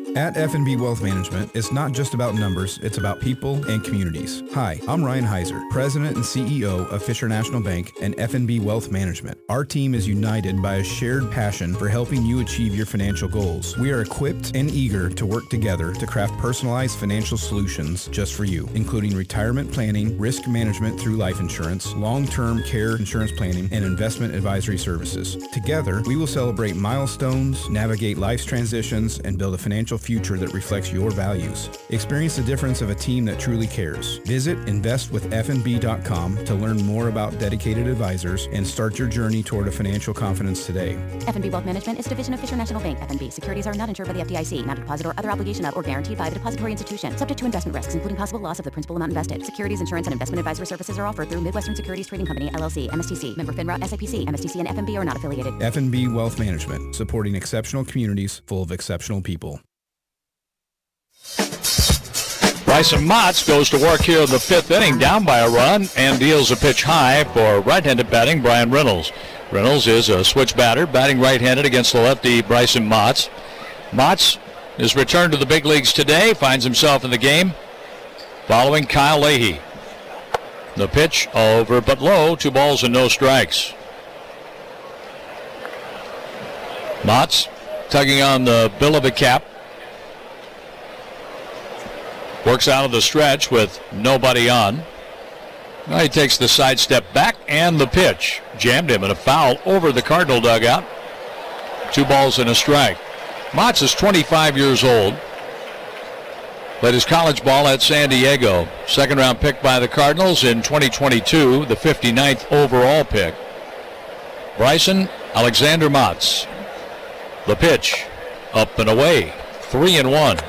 At F&B Wealth Management, it's not just about numbers, it's about people and communities. Hi, I'm Ryan Heiser, President and CEO of Fisher National Bank and F&B Wealth Management. Our team is united by a shared passion for helping you achieve your financial goals. We are equipped and eager to work together to craft personalized financial solutions just for you, including retirement planning, risk management through life insurance, long-term care insurance planning, and investment advisory services. Together, we will celebrate milestones, navigate life's transitions, and build a financial future that reflects your values. Experience the difference of a team that truly cares. Visit investwithfnb.com to learn more about dedicated advisors and start your journey toward a financial confidence today. F&B Wealth Management is a division of Fisher National Bank. F&B securities are not insured by the FDIC, not a deposit or other obligation of or guaranteed by the depository institution, subject to investment risks, including possible loss of the principal amount invested. Securities, insurance, and investment advisory services are offered through Midwestern Securities Trading Company, LLC, MSTC, member FINRA, SIPC. MSTC and F&B are not affiliated. F&B Wealth Management, supporting exceptional communities full of exceptional people. Bryson Motts goes to work here in the fifth inning, down by a run, and deals a pitch high for right-handed batting Brian Reynolds. Reynolds is a switch batter, batting right-handed against the lefty Bryson Motts. Motts is returned to the big leagues today, finds himself in the game following Kyle Leahy. The pitch over but low, 2 balls and no strikes. Motts tugging on the bill of the cap. Works out of the stretch with nobody on. Now he takes the side step back, and the pitch jammed him in a foul over the Cardinal dugout. 2 balls and a strike. Motts is 25 years old. Played his college ball at San Diego. Second-round pick by the Cardinals in 2022, the 59th overall pick. Bryson Alexander Motts. The pitch, up and away, 3-1.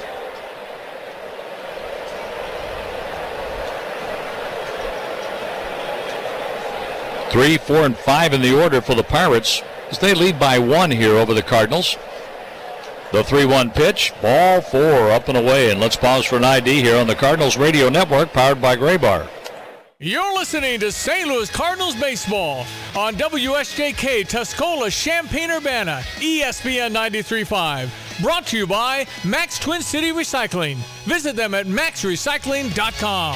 3, 4, and 5 in the order for the Pirates as they lead by 1 here over the Cardinals. The 3-1 pitch, ball 4, up and away. And let's pause for an ID here on the Cardinals Radio Network, powered by Graybar. You're listening to St. Louis Cardinals baseball on WSJK Tuscola, Champaign-Urbana, ESPN 93.5. Brought to you by Max Twin City Recycling. Visit them at maxrecycling.com.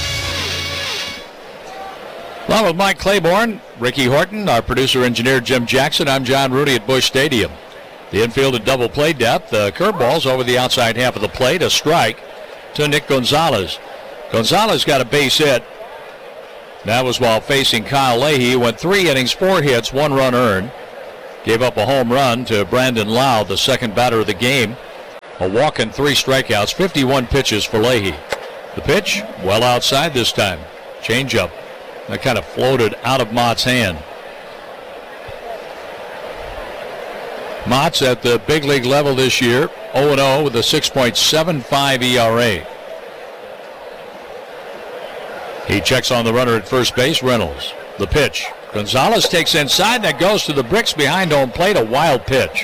Along with Mike Claiborne, Ricky Horton, our producer-engineer Jim Jackson, I'm John Rudy at Busch Stadium. The infield at double play depth. The curveball's over the outside half of the plate. A strike to Nick Gonzalez. Gonzalez got a base hit. That was while facing Kyle Leahy. Went 3 innings, 4 hits, 1 run earned. Gave up a home run to Brandon Lau, the second batter of the game. A walk and 3 strikeouts, 51 pitches for Leahy. The pitch, well outside this time. Changeup. That kind of floated out of Mott's hand. Mott's at the big league level this year, 0-0 with a 6.75 ERA. He checks on the runner at first base, Reynolds. The pitch. Gonzalez takes inside. That goes to the bricks behind home plate. A wild pitch.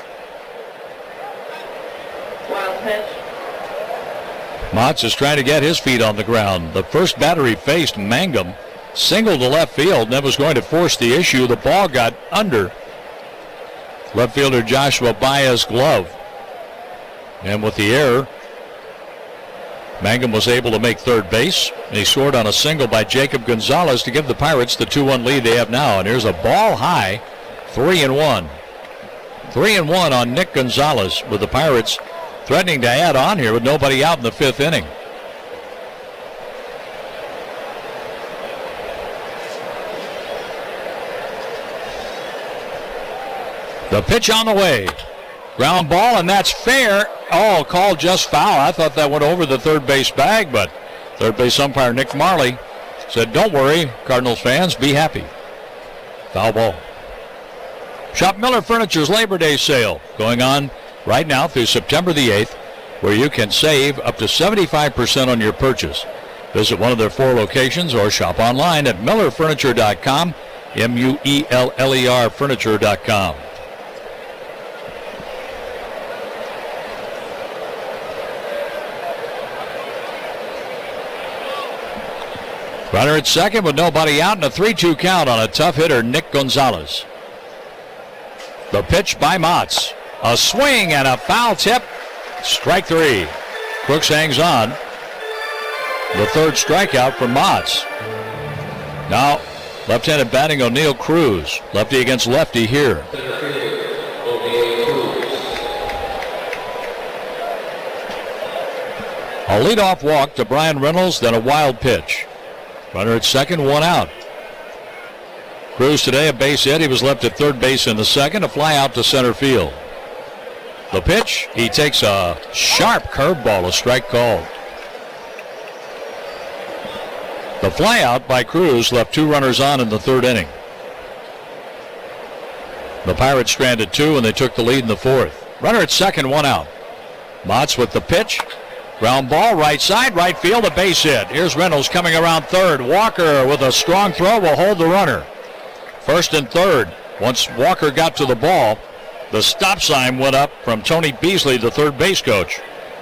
Motts is trying to get his feet on the ground. The first batter he faced, Mangum, singled to left field, and that was going to force the issue. The ball got under left fielder Joshua Baez's glove. And with the error, Mangum was able to make third base, and he scored on a single by Jacob Gonzalez to give the Pirates the 2-1 lead they have now. And here's a ball high, 3-1. 3-1 on Nick Gonzalez, with the Pirates threatening to add on here with nobody out in the 5th inning. The pitch on the way. Ground ball, and that's fair. Oh, called just foul. I thought that went over the third base bag, but third base umpire Nick Marley said, don't worry, Cardinals fans, be happy. Foul ball. Shop Miller Furniture's Labor Day sale going on right now through September the 8th, where you can save up to 75% on your purchase. Visit one of their 4 locations or shop online at MillerFurniture.com, M-U-E-L-L-E-R Furniture.com. Runner at second with nobody out, and a 3-2 count on a tough hitter, Nick Gonzalez. The pitch by Motts. A swing and a foul tip Strike three. Crooks hangs on. The third strikeout for Motts. Now, left-handed batting O'Neill Cruz. Lefty against lefty here. A leadoff walk to Brian Reynolds, then a wild pitch. Runner at second, one out. Cruz today a base hit. He was left at third base in the second. A fly out to center field. The pitch, he takes a sharp curveball, a strike called. The fly out by Cruz left two runners on in the third inning. The Pirates stranded two and they took the lead in the fourth. Runner at second, one out. Motts with the pitch. Ground ball, right side, right field, a base hit. Here's Reynolds coming around third. Walker with a strong throw will hold the runner. First and third. Once Walker got to the ball, the stop sign went up from Tony Beasley, the third base coach.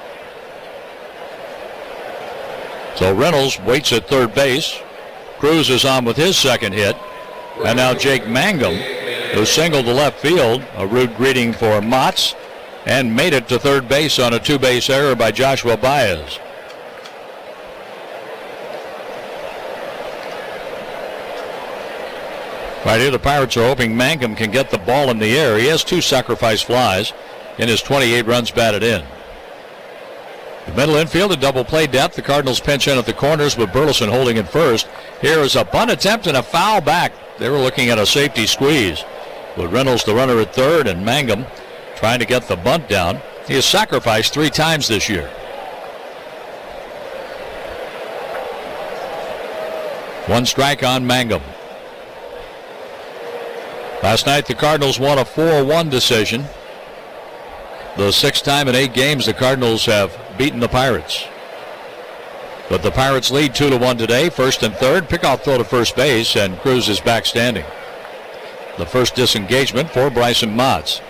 So Reynolds waits at third base. Cruz is on with his second hit. And now Jake Mangum, who singled to left field, a rude greeting for Motts, and made it to third base on a two-base error by Joshua Baez. Right here, the Pirates are hoping Mangum can get the ball in the air. He has two sacrifice flies in his 28 runs batted in. The middle infield, a double play depth. The Cardinals pinch in at the corners with Burleson holding at first. Here is a bunt attempt and a foul back. They were looking at a safety squeeze with Reynolds the runner at third and Mangum trying to get the bunt down. He has sacrificed 3 times this year. One strike on Mangum. Last night the Cardinals won a 4-1 decision. The 6th time in 8 games the Cardinals have beaten the Pirates. But the Pirates lead 2-1 today. First and third. Pickoff throw to first base and Cruz is back standing. The first disengagement for Bryson Motts.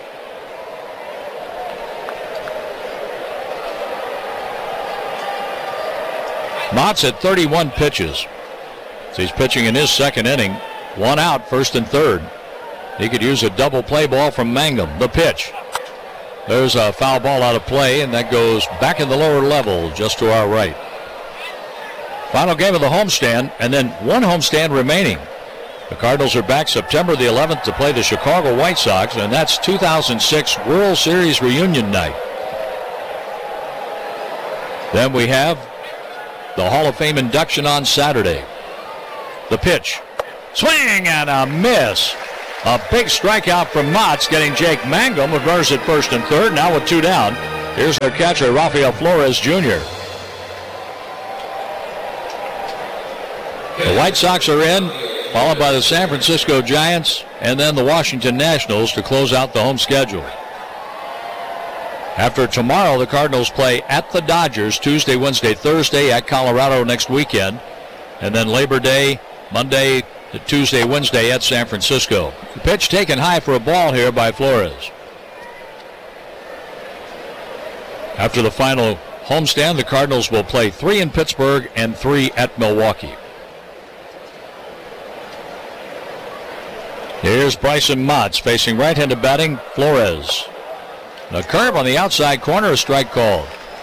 Motts at 31 pitches. So he's pitching in his second inning. One out, first and third. He could use a double play ball from Mangum. The pitch. There's a foul ball out of play, and that goes back in the lower level just to our right. Final game of the homestand, and then one homestand remaining. The Cardinals are back September the 11th to play the Chicago White Sox, and that's 2006 World Series reunion night. Then we have the Hall of Fame induction on Saturday. The pitch. Swing and a miss. A big strikeout from Motts, getting Jake Mangum with runners at first and third. Now with 2 down. Here's their catcher, Rafael Flores Jr. The White Sox are in, followed by the San Francisco Giants and then the Washington Nationals to close out the home schedule. After tomorrow, the Cardinals play at the Dodgers Tuesday, Wednesday, Thursday, at Colorado next weekend, and then Labor Day, Monday, Tuesday, Wednesday at San Francisco. The pitch taken high for a ball here by Flores. After the final homestand, the Cardinals will play 3 in Pittsburgh and 3 at Milwaukee. Here's Bryson Motts facing right-handed batting Flores. The curve on the outside corner, a strike called.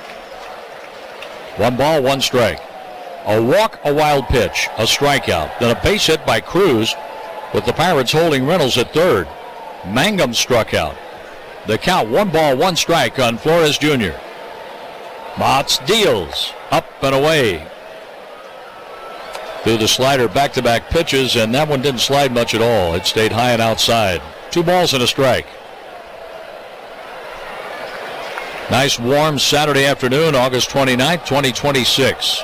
1 ball, 1 strike. A walk, a wild pitch, a strikeout. Then a base hit by Cruz with the Pirates holding Reynolds at third. Mangum struck out. The count 1 ball, 1 strike on Flores Jr. Motts deals up and away. Through the slider, back-to-back pitches, and that one didn't slide much at all. It stayed high and outside. 2 balls and a strike. Nice warm Saturday afternoon, August 29th, 2026.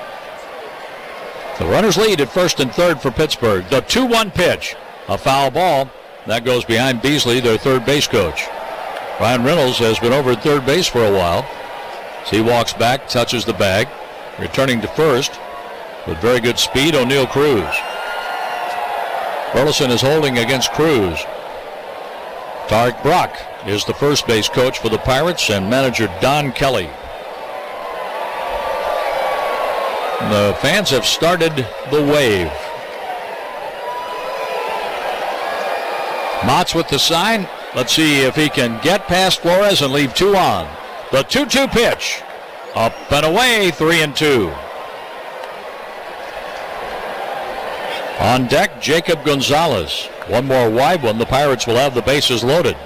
The runners lead at first and third for Pittsburgh. The 2-1 pitch. A foul ball. That goes behind Beasley, their third base coach. Ryan Reynolds has been over at third base for a while. So he walks back, touches the bag. Returning to first with very good speed, O'Neill Cruz. Burleson is holding against Cruz. Tarek Brock is the first base coach for the Pirates and manager Don Kelly. The fans have started the wave. Motts with the sign. Let's see if he can get past Flores and leave 2 on. The 2-2 pitch. Up and away, 3-2. On deck, Jacob Gonzalez. One more wide one. The Pirates will have the bases loaded.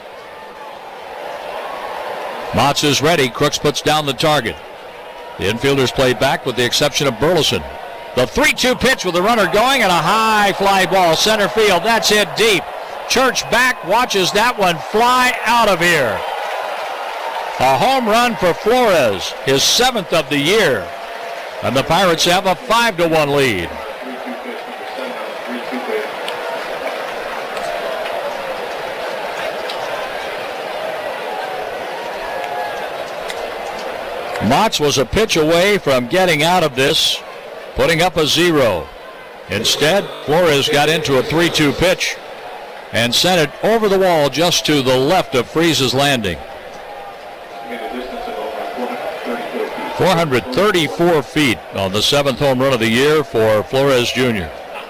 Motts is ready. Crooks puts down the target. The infielders play back with the exception of Burleson. The 3-2 pitch with the runner going and a high fly ball. Center field. That's hit deep. Church back, watches that one fly out of here. A home run for Flores, his 7th of the year. And the Pirates have a 5-1 lead. Motts was a pitch away from getting out of this, putting up a 0. Instead, Flores got into a 3-2 pitch and sent it over the wall just to the left of Freese's landing. 434 feet on the 7th home run of the year for Flores Jr.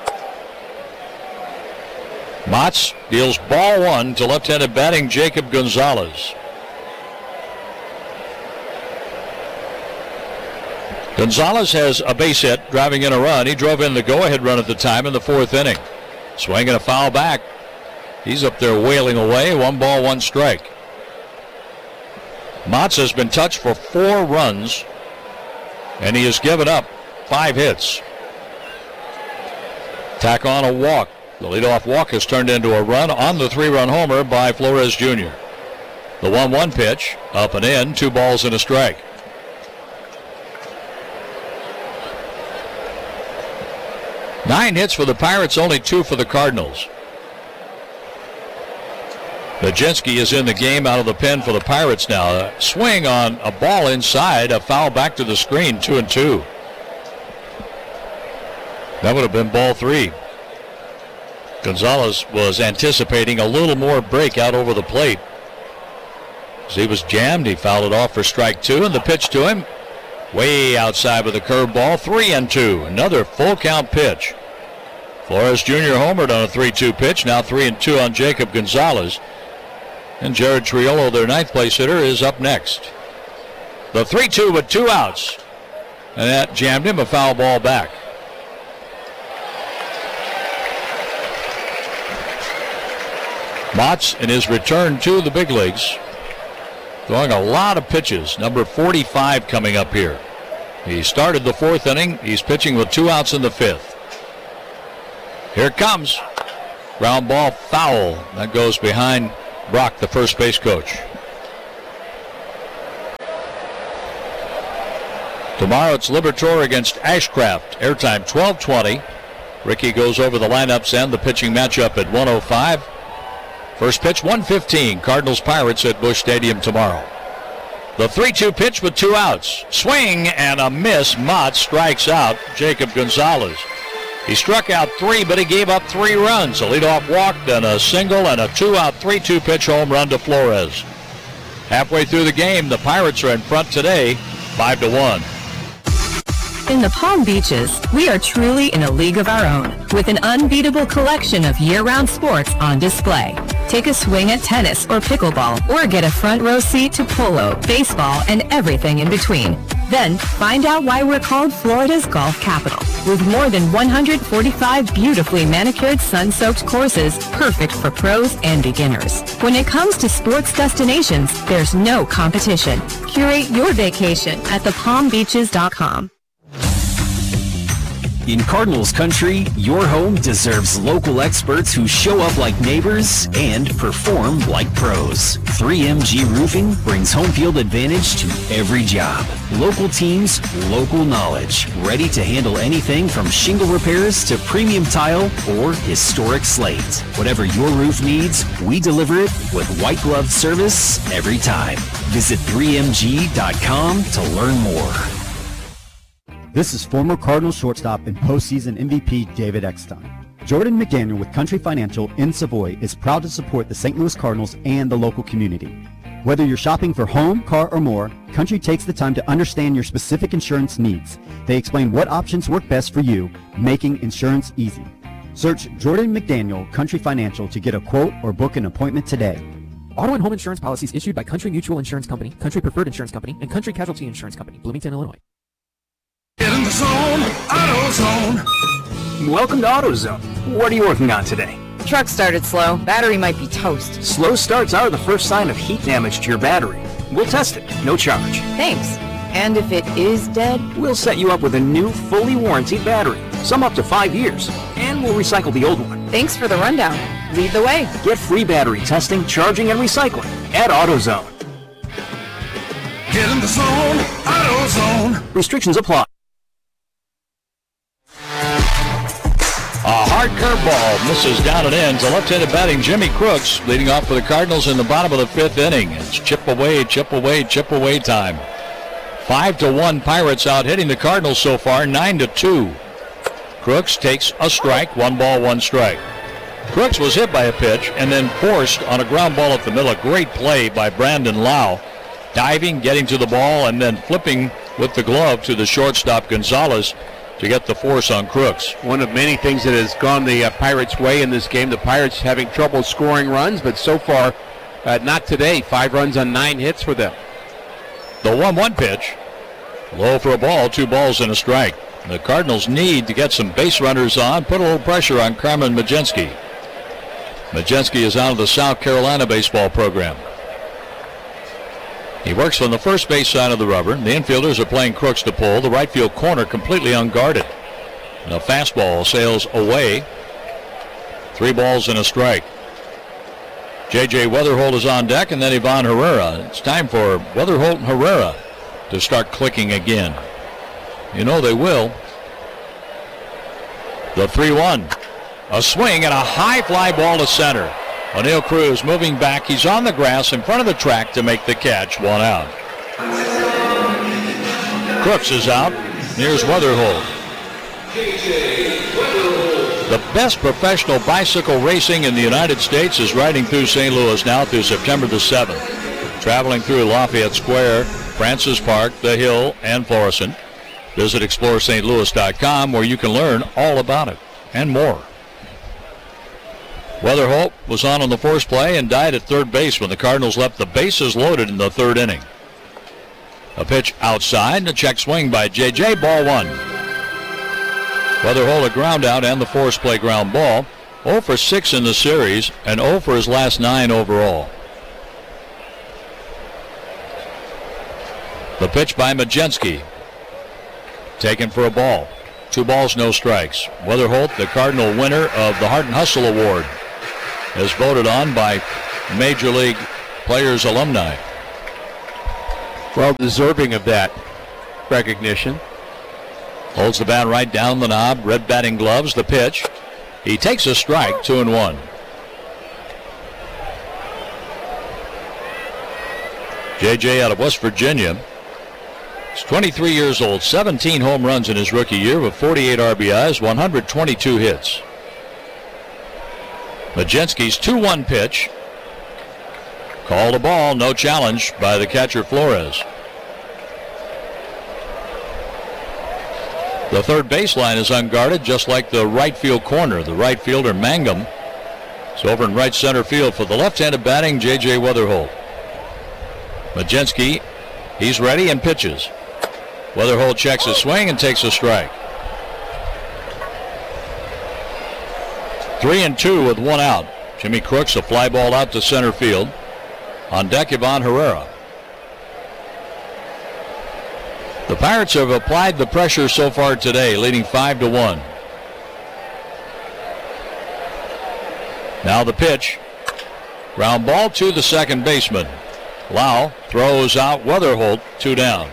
Motts deals ball 1 to left-handed batting Jacob Gonzalez. Gonzalez has a base hit, driving in a run. He drove in the go-ahead run at the time in the 4th inning. Swinging a foul back. He's up there wailing away. 1 ball, 1 strike. Motts has been touched for 4 runs, and he has given up 5 hits. Tack on a walk. The leadoff walk has turned into a run on the 3-run homer by Flores Jr. The 1-1 pitch, up and in, 2 balls and a strike. Nine hits for the Pirates, only 2 for the Cardinals. Baczynski is in the game out of the pen for the Pirates now. A swing on a ball inside, a foul back to the screen, 2-2. That would have been ball 3. Gonzalez was anticipating a little more break out over the plate. As he was jammed, he fouled it off for strike 2, and the pitch to him, way outside with a curveball, 3-2. Another full count pitch. Flores Jr. homered on a 3-2 pitch, now 3-2 on Jacob Gonzalez. And Jared Triolo, their 9th place hitter, is up next. The 3-2 with 2 outs. And that jammed him, a foul ball back. Motts in his return to the big leagues, throwing a lot of pitches. Number 45 coming up here. He started the 4th inning. He's pitching with 2 outs in the 5th. Here it comes. Ground ball foul. That goes behind Brock, the first base coach. Tomorrow it's Liberatore against Ashcraft. Airtime 12:20. Ricky goes over the lineups and the pitching matchup at 1:05. First pitch 1:15. Cardinals Pirates at Busch Stadium tomorrow. The 3-2 pitch with 2 outs. Swing and a miss. Motts strikes out Jacob Gonzalez. He struck out 3, but he gave up 3 runs. A leadoff walk, then a single, and a 2-out 3-2 pitch home run to Flores. Halfway through the game, the Pirates are in front today, 5-1. In the Palm Beaches, we are truly in a league of our own, with an unbeatable collection of year-round sports on display. Take a swing at tennis or pickleball, or get a front row seat to polo, baseball, and everything in between. Then, find out why we're called Florida's golf capital, with more than 145 beautifully manicured sun-soaked courses, perfect for pros and beginners. When it comes to sports destinations, there's no competition. Curate your vacation at thepalmbeaches.com. In Cardinals country, your home deserves local experts who show up like neighbors and perform like pros. 3MG Roofing brings home field advantage to every job. Local teams, local knowledge, ready to handle anything from shingle repairs to premium tile or historic slate. Whatever your roof needs, we deliver it with white glove service every time. Visit 3mg.com to learn more. This is former Cardinals shortstop and postseason MVP David Eckstein. Jordan McDaniel with Country Financial in Savoy is proud to support the St. Louis Cardinals and the local community. Whether you're shopping for home, car, or more, Country takes the time to understand your specific insurance needs. They explain what options work best for you, making insurance easy. Search Jordan McDaniel Country Financial to get a quote or book an appointment today. Auto and home insurance policies issued by Country Mutual Insurance Company, Country Preferred Insurance Company, and Country Casualty Insurance Company, Bloomington, Illinois. Get in the zone, AutoZone. Welcome to AutoZone. What are you working on today? Truck started slow. Battery might be toast. Slow starts are the first sign of heat damage to your battery. We'll test it, no charge. Thanks. And if it is dead? We'll set you up with a new, fully warranted battery, some up to 5 years, and we'll recycle the old one. Thanks for the rundown. Lead the way. Get free battery testing, charging, and recycling at AutoZone. Get in the zone, AutoZone. Restrictions apply. A hard curveball misses down and in to left-handed batting Jimmy Crooks, leading off for the Cardinals in the bottom of the 5th inning. It's chip away time. 5-1 Pirates out hitting the Cardinals so far, 9-2. Crooks takes a strike, 1 ball, 1 strike. Crooks was hit by a pitch and then forced on a ground ball up the middle. A great play by Brandon Lau, diving, getting to the ball, and then flipping with the glove to the shortstop Gonzalez to get the force on Crooks. One of many things that has gone the Pirates' way in this game. The Pirates having trouble scoring runs, but so far, not today. 5 runs on 9 hits for them. The 1-1 pitch, low for a ball, 2 balls and a strike. The Cardinals need to get some base runners on, put a little pressure on Carmen Mlodzinski. Mlodzinski is out of the South Carolina baseball program. He works from the first base side of the rubber. The infielders are playing Crooks to pull. The right field corner completely unguarded. And a fastball sails away. 3 balls and a strike. J.J. Weatherholt is on deck, and then Ivan Herrera. It's time for Weatherholt and Herrera to start clicking again. You know they will. The 3-1. A swing and a high fly ball to center. O'Neill Cruz moving back. He's on the grass in front of the track to make the catch. 1 out. Crooks is out. Here's Weatherholt. The best professional bicycle racing in the United States is riding through St. Louis now through September the 7th. Traveling through Lafayette Square, Francis Park, The Hill, and Florissant. Visit ExploreSt.Louis.com where you can learn all about it and more. Weatherholt was on the first play and died at third base when the Cardinals left the bases loaded in the 3rd inning. A pitch outside and a check swing by J.J. Ball 1. Weatherholt a ground out and the forced play ground ball. 0 for 6 in the series and 0 for his last 9 overall. The pitch by Mlodzinski. Taken for a ball. 2 balls, no strikes. Weatherholt, the Cardinal winner of the Heart and Hustle Award, is voted on by Major League Players alumni. Well deserving of that recognition. Holds the bat right down the knob, red batting gloves, the pitch. He takes a strike, 2-1. J.J. out of West Virginia. He's 23 years old, 17 home runs in his rookie year with 48 RBIs, 122 hits. Mlodzinski's 2-1 pitch. Called a ball, no challenge by the catcher Flores. The third baseline is unguarded, just like the right field corner. The right fielder, Mangum, is over in right center field for the left-handed batting J.J. Weatherholt. Mlodzinski, he's ready and pitches. Weatherholt checks his swing and takes a strike. 3-2 with 1 out. Jimmy Crooks, a fly ball out to center field. On deck, Ivan Herrera. The Pirates have applied the pressure so far today, leading 5-1. Now the pitch. Ground ball to the second baseman. Lau throws out Weatherholt, 2 down.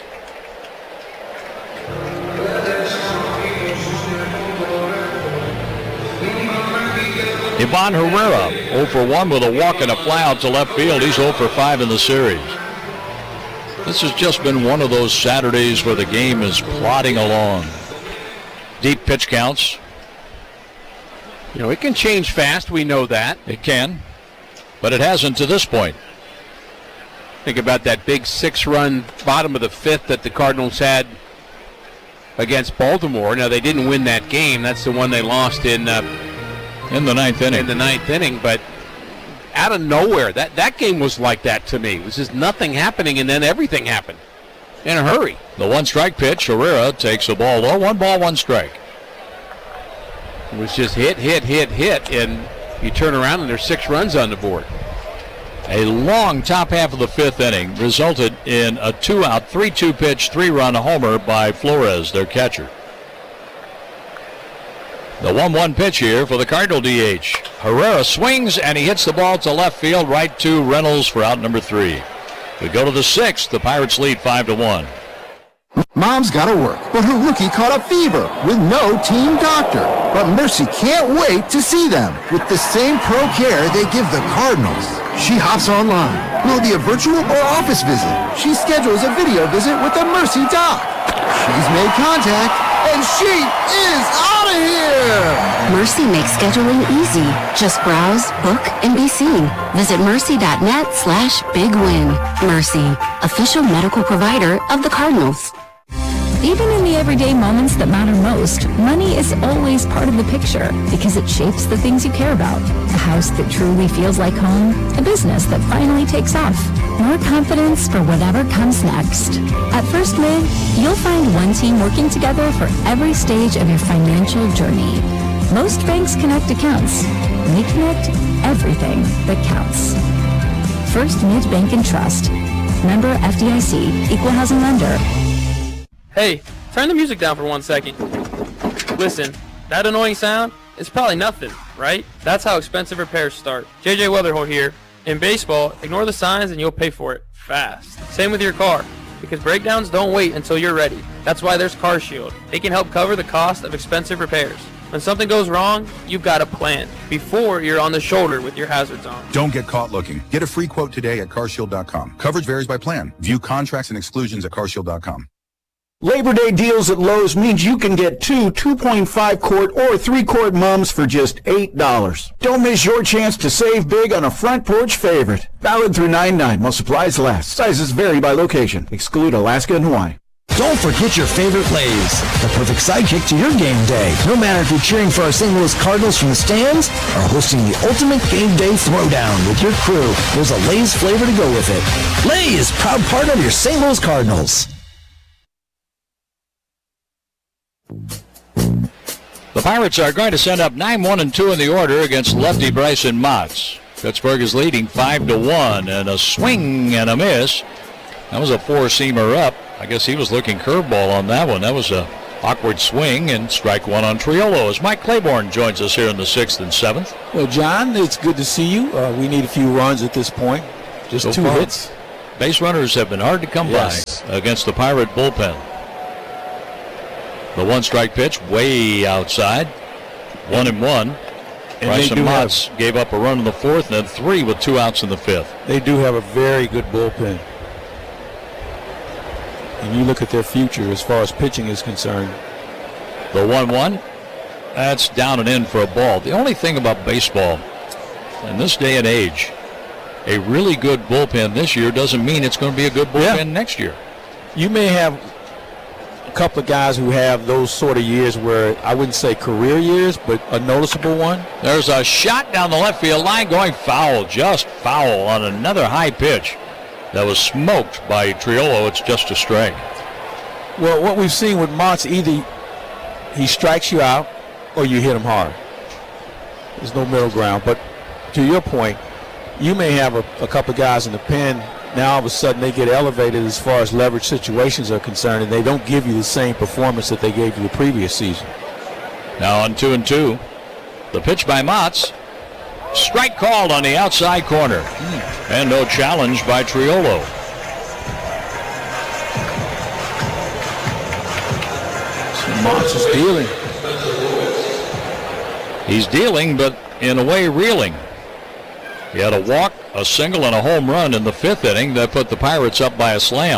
Ivan Herrera, 0 for 1 with a walk and a fly out to left field. He's 0 for 5 in the series. This has just been one of those Saturdays where the game is plodding along. Deep pitch counts. You know, it can change fast. We know that. It can, but it hasn't to this point. Think about that big 6-run bottom of the 5th that the Cardinals had against Baltimore. Now, they didn't win that game. That's the one they lost in the 9th inning. In the 9th inning, but out of nowhere. That game was like that to me. It was just nothing happening, and then everything happened in a hurry. The 1-strike pitch, Herrera takes the ball low. 1 ball, 1 strike. It was just hit, and you turn around and there's 6 runs on the board. A long top half of the 5th inning resulted in a 2-out, 3-2 pitch, 3-run homer by Flores, their catcher. The 1-1 pitch here for the Cardinal DH. Herrera swings, and he hits the ball to left field, right to Reynolds for out number 3. We go to the 6th. The Pirates lead 5-1. Mom's got to work, but her rookie caught a fever with no team doctor. But Mercy can't wait to see them with the same pro care they give the Cardinals. She hops online. Will it be a virtual or office visit? She schedules a video visit with the Mercy doc. She's made contact, and she is out of here! Mercy makes scheduling easy. Just browse, book, and be seen. Visit mercy.net/bigwin. Mercy, official medical provider of the Cardinals. Even in the everyday moments that matter most, money is always part of the picture because it shapes the things you care about. A house that truly feels like home, a business that finally takes off, more confidence for whatever comes next. At First Mid, you'll find one team working together for every stage of your financial journey. Most banks connect accounts. We connect everything that counts. First Mid Bank and Trust. Member FDIC, Equal Housing Lender. Hey, turn the music down for 1 second. Listen, that annoying sound is probably nothing, right? That's how expensive repairs start. JJ Weatherholt here. In baseball, ignore the signs and you'll pay for it fast. Same with your car, because breakdowns don't wait until you're ready. That's why there's CarShield. It can help cover the cost of expensive repairs. When something goes wrong, you've got a plan before you're on the shoulder with your hazards on. Don't get caught looking. Get a free quote today at carshield.com. Coverage varies by plan. View contracts and exclusions at carshield.com. Labor Day deals at Lowe's means you can get 2 2.5 quart or 3 quart mums for just $8. Don't miss your chance to save big on a front porch favorite. Valid through 9/9 while supplies last. Sizes vary by location. Exclude Alaska and Hawaii. Don't forget your favorite Lay's, the perfect sidekick to your game day. No matter if you're cheering for our St. Louis Cardinals from the stands or hosting the ultimate game day throwdown with your crew, there's a Lay's flavor to go with it. Lay's, proud partner of your St. Louis Cardinals. The Pirates are going to send up 9-1-2 in the order against lefty Bryson Motts. Pittsburgh is leading 5-1, and a swing and a miss. That was a 4-seamer up. I guess he was looking curveball on that one. That was a awkward swing, and strike 1 on Triolo as Mike Claiborne joins us here in the 6th and 7th. Well, John, it's good to see you. We need a few runs at this point. Just 2 hits. Base runners have been hard to come by against the Pirate bullpen. The 1-strike pitch way outside. 1-1. Bryson Motts gave up a run in the 4th and then 3 with 2 outs in the 5th. They do have a very good bullpen. And you look at their future as far as pitching is concerned. The 1-1. That's down and in for a ball. The only thing about baseball in this day and age, a really good bullpen this year doesn't mean it's going to be a good bullpen next year. You may have a couple of guys who have those sort of years where I wouldn't say career years, but a noticeable one. There's a shot down the left field line going foul, just foul on another high pitch that was smoked by Triolo. It's just a strike. Well, what we've seen with Motts, either he strikes you out or you hit him hard. There's no middle ground. But to your point, you may have a couple of guys in the pen. Now all of a sudden they get elevated as far as leverage situations are concerned, and they don't give you the same performance that they gave you the previous season. Now on 2-2, the pitch by Motts. Strike called on the outside corner. And no challenge by Triolo. Motts is dealing. He's dealing, but in a way reeling. He had a walk, a single, and a home run in the 5th inning that put the Pirates up by a slam.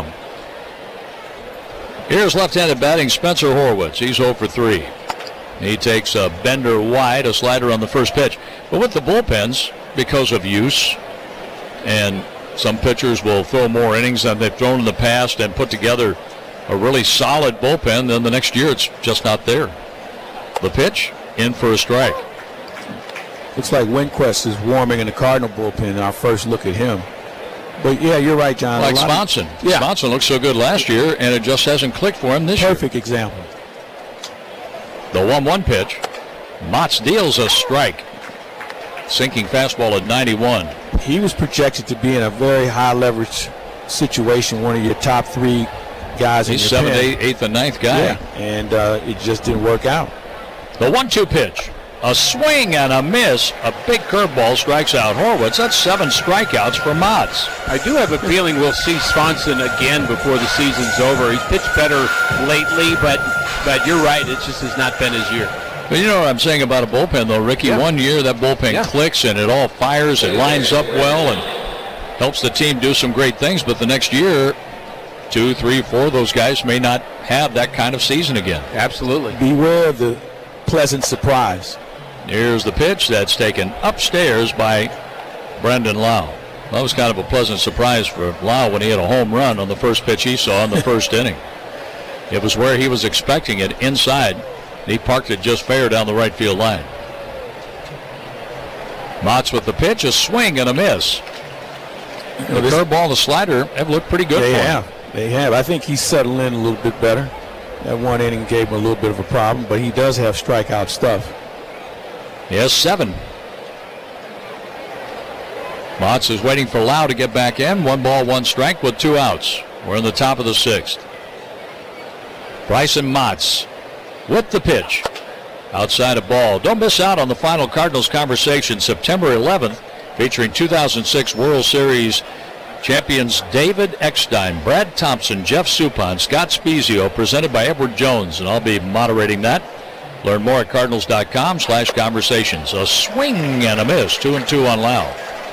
Here's left-handed batting Spencer Horwitz. He's 0 for 3. He takes a bender wide, a slider on the first pitch. But with the bullpens, because of use, and some pitchers will throw more innings than they've thrown in the past and put together a really solid bullpen, then the next year it's just not there. The pitch, in for a strike. Looks like Winquist is warming in the Cardinal bullpen in our first look at him. But, yeah, you're right, John. Like Swanson. Yeah. Swanson looked so good last year, and it just hasn't clicked for him this year. Perfect example. The 1-1 pitch. Motts deals a strike. Sinking fastball at 91. He was projected to be in a very high leverage situation, one of your top 3 guys. He's in your 7th, 8th, and 9th guy. Yeah, and it just didn't work out. The 1-2 pitch. A swing and a miss. A big curveball strikes out Horwitz. That's 7 strikeouts for Motts. I do have a feeling we'll see Swanson again before the season's over. He's pitched better lately, but you're right. It just has not been his year. But you know what I'm saying about a bullpen, though, Ricky? Yeah. One year that bullpen clicks and it all fires. It lines up well and helps the team do some great things. But the next year, 2, 3, 4 of those guys may not have that kind of season again. Absolutely. Beware of the pleasant surprise. Here's the pitch that's taken upstairs by Brendan Lau. That was kind of a pleasant surprise for Lau when he had a home run on the first pitch he saw in the first inning. It was where he was expecting it, inside. He parked it just fair down the right field line. Motts with the pitch, a swing and a miss. The curveball, the slider have looked pretty good for him. They have. I think he's settled in a little bit better. That one inning gave him a little bit of a problem, but he does have strikeout stuff. He has 7. Motts is waiting for Lau to get back in. 1 ball, 1 strike with 2 outs. We're in the top of the 6th. Bryson Motts with the pitch. Outside a ball. Don't miss out on the final Cardinals conversation September 11th, featuring 2006 World Series champions David Eckstein, Brad Thompson, Jeff Suppan, Scott Spezio, presented by Edward Jones, and I'll be moderating that. Learn more at cardinals.com/conversations. A swing and a miss. 2-2 on Lau.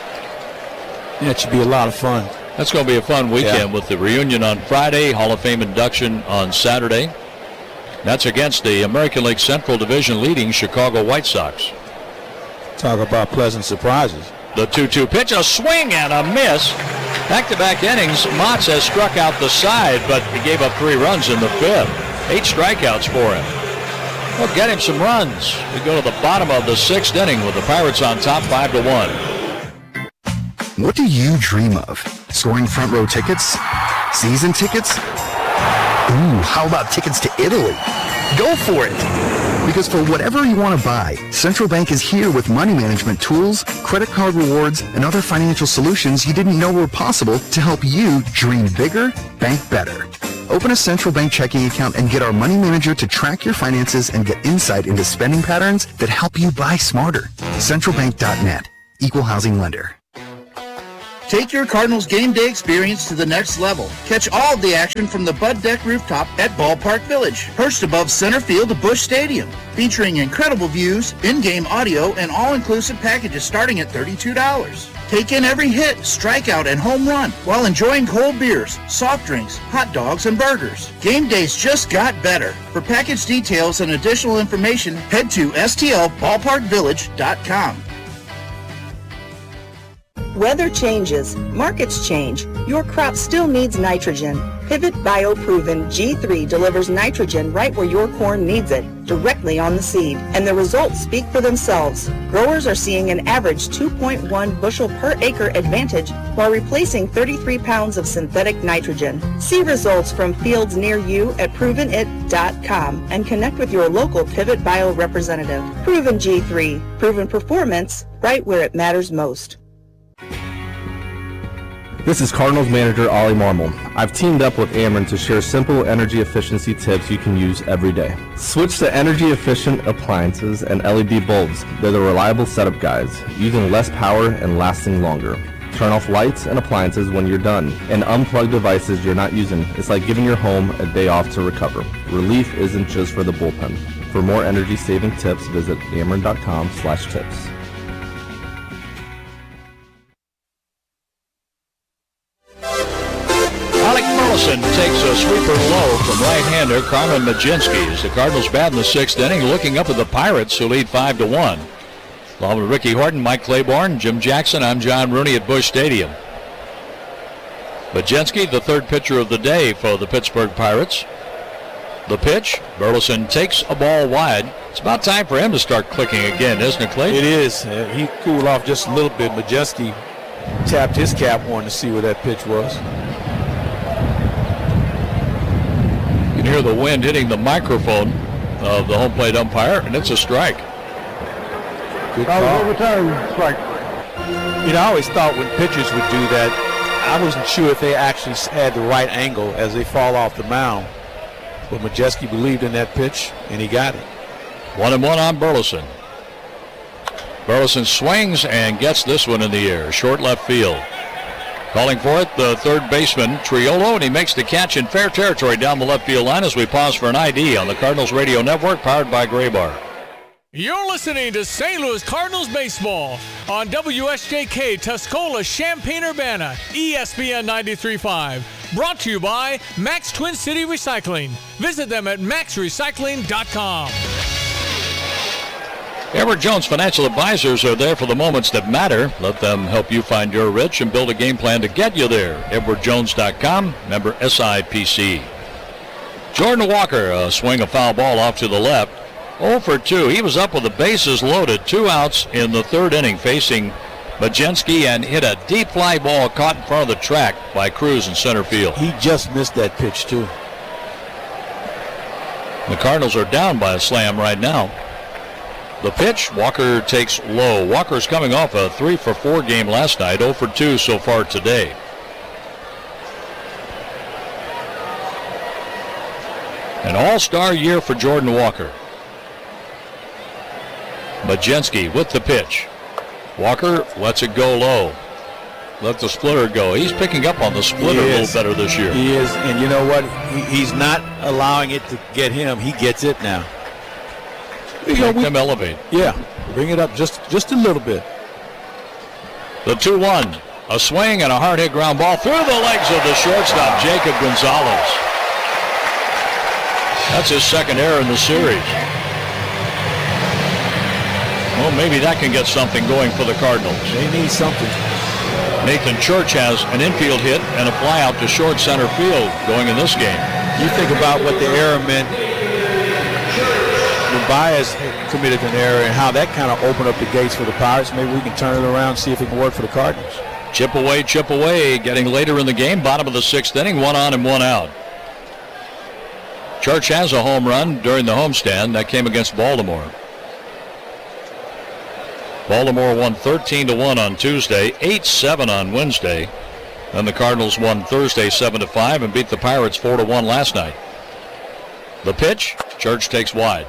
Yeah, it should be a lot of fun. That's going to be a fun weekend with the reunion on Friday, Hall of Fame induction on Saturday. That's against the American League Central Division leading Chicago White Sox. Talk about pleasant surprises. The 2-2 pitch, a swing and a miss. Back-to-back innings, Motts has struck out the side, but he gave up 3 runs in the 5th. 8 strikeouts for him. Well, get him some runs. We go to the bottom of the 6th inning with the Pirates on top 5-1. What do you dream of? Scoring front row tickets? Season tickets? Ooh, how about tickets to Italy? Go for it! Because for whatever you want to buy, Central Bank is here with money management tools, credit card rewards, and other financial solutions you didn't know were possible to help you dream bigger, bank better. Open a Central Bank checking account and get our money manager to track your finances and get insight into spending patterns that help you buy smarter. CentralBank.net. Equal housing lender. Take your Cardinals game day experience to the next level. Catch all of the action from the Bud Deck rooftop at Ballpark Village, perched above center field of Busch Stadium, featuring incredible views, in-game audio, and all-inclusive packages starting at $32. Take in every hit, strikeout, and home run while enjoying cold beers, soft drinks, hot dogs, and burgers. Game days just got better. For package details and additional information, head to stlballparkvillage.com. Weather changes, markets change. Your crop still needs nitrogen. Pivot BioProven G3 delivers nitrogen right where your corn needs it, directly on the seed, and the results speak for themselves. Growers are seeing an average 2.1 bushel per acre advantage while replacing 33 pounds of synthetic nitrogen. See results from fields near you at provenit.com and connect with your local Pivot Bio representative. Proven G3, proven performance right where it matters most. This is Cardinals manager Ollie Marmol. I've teamed up with Ameren to share simple energy efficiency tips you can use every day. Switch to energy efficient appliances and LED bulbs. They're the reliable setup guides, using less power and lasting longer. Turn off lights and appliances when you're done, and unplug devices you're not using. It's like giving your home a day off to recover. Relief isn't just for the bullpen. For more energy saving tips, visit ameren.com/tips. Takes a sweeper low from right-hander Carmen Mlodzinski as the Cardinals bat in the 6th inning, looking up at the Pirates, who lead 5-1. Along with Ricky Horton, Mike Claiborne, Jim Jackson, I'm John Rooney at Busch Stadium. Mlodzinski, the 3rd pitcher of the day for the Pittsburgh Pirates. The pitch. Burleson takes a ball wide. It's about time for him to start clicking again, isn't it, Clay? It is. He cooled off just a little bit. Majewski tapped his cap, wanting to see where that pitch was. You can hear the wind hitting the microphone of the home plate umpire, and it's a strike. Good call. Overturned. Strike. You know, I always thought when pitchers would do that, I wasn't sure if they actually had the right angle as they fall off the mound. But Majewski believed in that pitch, and he got it. 1-1 on Burleson. Burleson swings and gets this one in the air. Short left field. Calling for it, the third baseman, Triolo, and he makes the catch in fair territory down the left field line as we pause for an ID on the Cardinals Radio Network, powered by Graybar. You're listening to St. Louis Cardinals baseball on WSJK Tuscola, Champaign-Urbana, ESPN 93.5. Brought to you by Max Twin City Recycling. Visit them at maxrecycling.com. Edward Jones Financial Advisors are there for the moments that matter. Let them help you find your rich and build a game plan to get you there. EdwardJones.com, member SIPC. Jordan Walker, a swing, a foul ball off to the left. 0 for 2. He was up with the bases loaded. 2 outs in the third inning facing Majewski and hit a deep fly ball caught in front of the track by Cruz in center field. He just missed that pitch, too. The Cardinals are down by a slam right now. The pitch, Walker takes low. Walker's coming off a 3 for 4 game last night, 0 for 2 so far today. An all-star year for Jordan Walker. Majewski with the pitch. Walker lets it go low. Let the splitter go. He's picking up on the splitter a little better this year. He is, and you know what? He's not allowing it to get him. He gets it now. Make them elevate. Yeah, bring it up just a little bit. The 2-1. A swing and a hard hit ground ball through the legs of the shortstop, Jacob Gonzalez. That's his second error in the series. Well, maybe that can get something going for the Cardinals. They need something. Nathan Church has an infield hit and a fly out to short center field going in this game. You think about what the error meant when Baez committed an error and how that kind of opened up the gates for the Pirates. Maybe we can turn it around and see if it can work for the Cardinals. Chip away, getting later in the game. Bottom of the 6th inning, 1 on and 1 out. Church has a home run during the homestand. That came against Baltimore. Baltimore won 13-1 on Tuesday, 8-7 on Wednesday. Then the Cardinals won Thursday 7-5 and beat the Pirates 4-1 last night. The pitch, Church takes wide.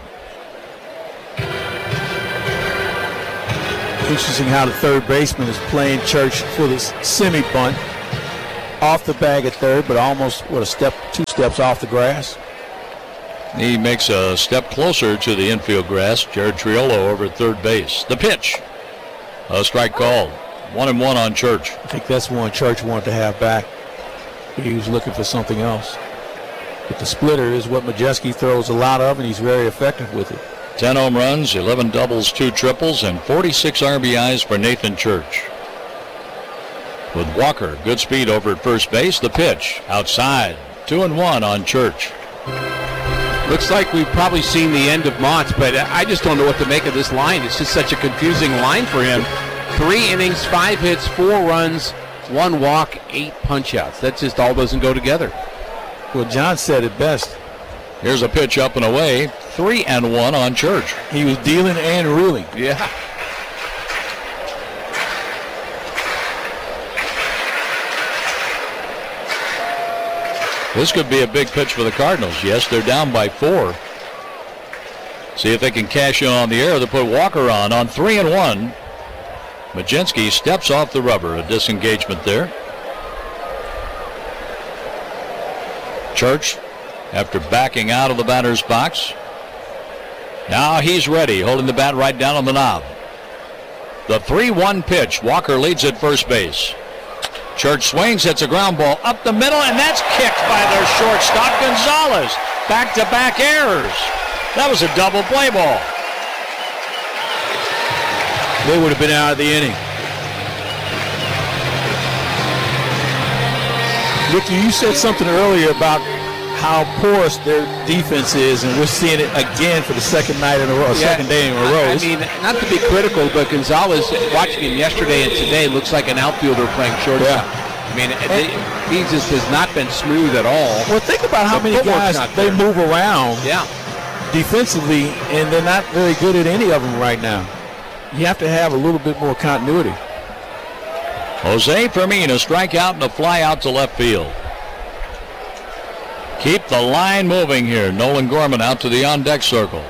Interesting how the third baseman is playing Church for this semi-bunt. Off the bag at third, but almost, 2 steps off the grass. He makes a step closer to the infield grass. Jared Triolo over at third base. The pitch. A strike called. 1-1 on Church. I think that's one Church wanted to have back. He was looking for something else. But the splitter is what Majewski throws a lot of, and he's very effective with it. 10 home runs, 11 doubles, 2 triples, and 46 RBIs for Nathan Church. With Walker, good speed over at first base. The pitch. Outside. 2-1 on Church. Looks like we've probably seen the end of Motts, but I just don't know what to make of this line. It's just such a confusing line for him. 3 innings, 5 hits, 4 runs, 1 walk, 8 punch-outs. That just all doesn't go together. Well, John said it best. Here's a pitch up and away. 3-1 on Church. He was dealing and reeling. Yeah. This could be a big pitch for the Cardinals. Yes, they're down by 4. See if they can cash in on the air. They put Walker on 3-1. Majewski steps off the rubber. A disengagement there. Church, after backing out of the batter's box. Now he's ready, holding the bat right down on the knob. The 3-1 pitch. Walker leads at first base. Church swings, hits a ground ball up the middle, and that's kicked by their shortstop, Gonzalez. Back-to-back errors. That was a double play ball. They would have been out of the inning. Ricky, you said something earlier about how porous their defense is, and we're seeing it again for the second night in a row, second day in a row. I mean, not to be critical, but Gonzalez, watching him yesterday and today, looks like an outfielder playing shortstop. Yeah. I mean, he just has not been smooth at all. Well, think about how many guys they move around defensively, and they're not very good at any of them right now. You have to have a little bit more continuity. Jose Fermin, a strikeout and a fly out to left field. Keep the line moving here. Nolan Gorman out to the on-deck circle.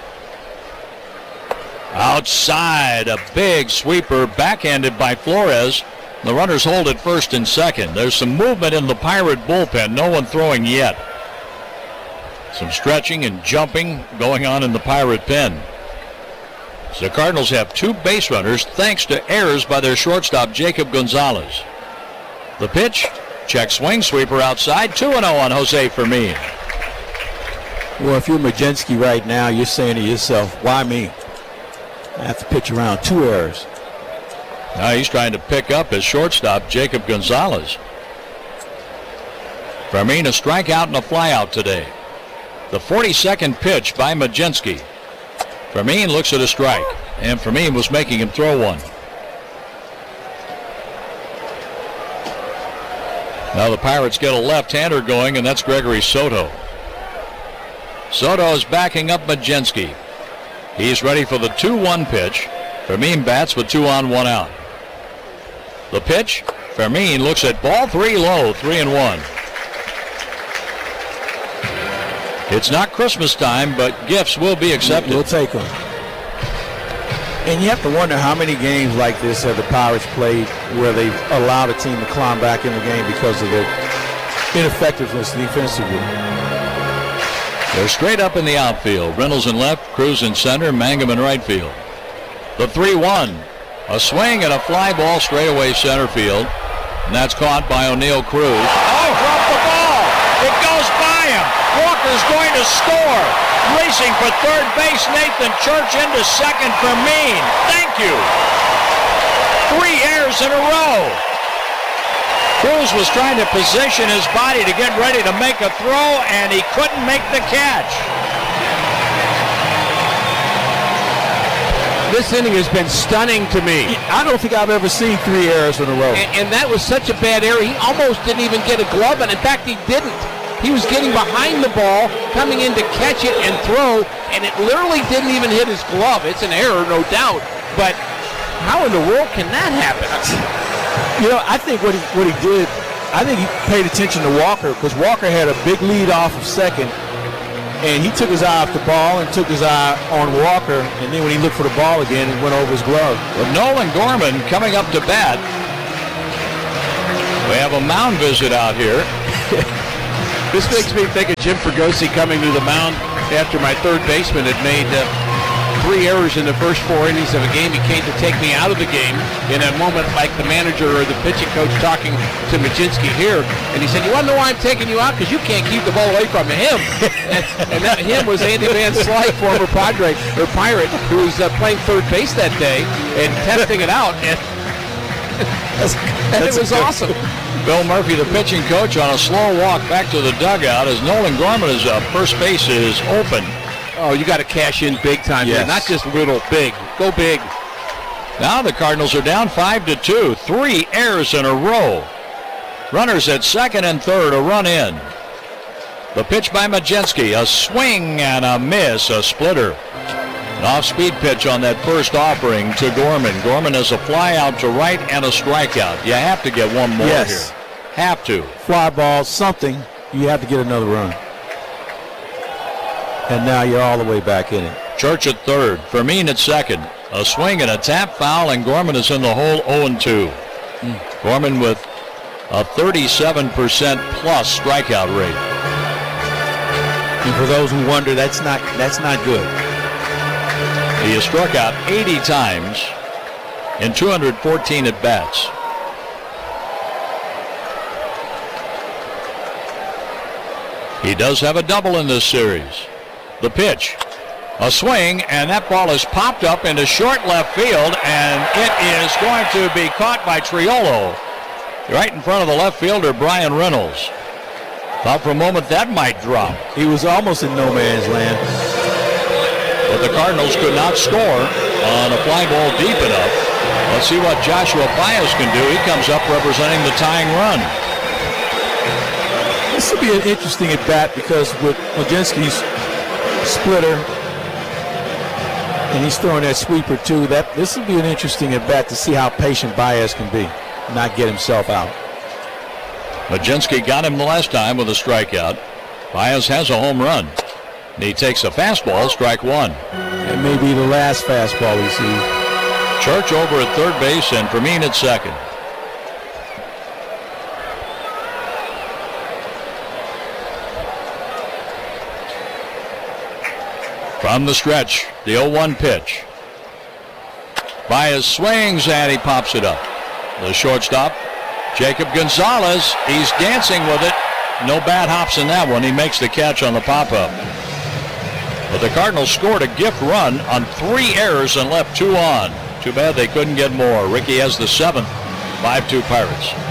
Outside, a big sweeper backhanded by Flores. The runners hold at first and second. There's some movement in the Pirate bullpen. No one throwing yet. Some stretching and jumping going on in the Pirate pen. So the Cardinals have 2 base runners thanks to errors by their shortstop, Jacob Gonzalez. The pitch, check swing, sweeper outside, 2-0 on Jose Fermin. Well, if you're Mlodzinski right now, you're saying to yourself, why me? I have to pitch around 2 errors. Now he's trying to pick up his shortstop, Jacob Gonzalez. Fermin, a strikeout and a flyout today. The 42nd pitch by Mlodzinski. Fermin looks at a strike, and Fermin was making him throw one. Now the Pirates get a left-hander going, and that's Gregory Soto. Soto is backing up Mlodzinski. He's ready for the 2-1 pitch. Fermin bats with 2 on, 1 out. The pitch, Fermin looks at ball 3 low, 3-1. It's not Christmas time, but gifts will be accepted. We'll take them. And you have to wonder how many games like this have the Pirates played where they've allowed a team to climb back in the game because of their ineffectiveness defensively. They're straight up in the outfield. Reynolds in left, Cruz in center, Mangum in right field. The 3-1. A swing and a fly ball straight away center field. And that's caught by O'Neill Cruz. Oh, dropped the ball. It goes by him. Walker's going to score. Racing for third base, Nathan Church into second for Fermin. Thank you. 3 errors in a row. Cruz was trying to position his body to get ready to make a throw, and he couldn't make the catch. This inning has been stunning to me. I don't think I've ever seen 3 errors in a row. And that was such a bad error. He almost didn't even get a glove, and in fact, he didn't. He was getting behind the ball, coming in to catch it and throw, and it literally didn't even hit his glove. It's an error, no doubt. But how in the world can that happen? You know, I think what he did, I think he paid attention to Walker because Walker had a big lead off of second, and he took his eye off the ball and took his eye on Walker, and then when he looked for the ball again, it went over his glove. With Nolan Gorman coming up to bat, we have a mound visit out here. This makes me think of Jim Fregosi coming to the mound after my third baseman had made 3 errors in the first 4 innings of a game. He came to take me out of the game in a moment like the manager or the pitching coach talking to Mlodzinski here. And he said, you want to know why I'm taking you out? Because you can't keep the ball away from him. and that him was Andy Van Slyke, former Padre or Pirate, who was playing third base that day and testing it out. And it was awesome. Bill Murphy, the pitching coach, on a slow walk back to the dugout as Nolan Gorman's first base is open. Oh, you got to cash in big time, yes. Here. Not just little, big. Go big. Now the Cardinals are down 5-2. 3 errors in a row. Runners at second and third, a run in. The pitch by Mlodzinski, a swing and a miss, a splitter. An off-speed pitch on that first offering to Gorman. Gorman has a fly out to right and a strikeout. You have to get one more here. Have to. Fly ball, something. You have to get another run. And now you're all the way back in it. Church at third. Fermin at second. A swing and a tap foul, and Gorman is in the hole 0-2. Gorman with a 37% plus strikeout rate. And for those who wonder, that's not good. He has struck out 80 times in 214 at-bats. He does have a double in this series. The pitch, a swing, and that ball is popped up into short left field, and it is going to be caught by Triolo right in front of the left fielder, Brian Reynolds. Thought for a moment that might drop. He was almost in no man's land. But the Cardinals could not score on a fly ball deep enough. Let's see what Joshua Baez can do. He comes up representing the tying run. This will be an interesting at bat because with Majinski's splitter, and he's throwing that sweeper too, this will be an interesting at bat to see how patient Baez can be, not get himself out. Majinski got him the last time with a strikeout. Baez has a home run. And he takes a fastball, strike one. It may be the last fastball we see. Church over at third base and Fermin at second. From the stretch, the 0-1 pitch. Baez swings and he pops it up. The shortstop, Jacob Gonzalez, he's dancing with it. No bad hops in that one. He makes the catch on the pop-up. But the Cardinals scored a gift run on 3 errors and left 2 on. Too bad they couldn't get more. Ricky has the 7th, 5-2 Pirates.